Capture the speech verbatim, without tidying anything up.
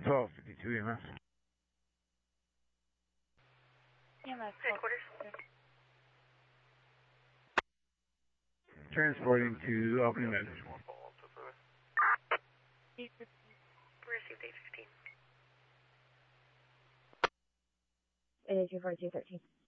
twelve fifty-two E M S. E M S. Headquarters. Transporting to Albany Med. Received eight fifteen. eight eight two four two thirteen.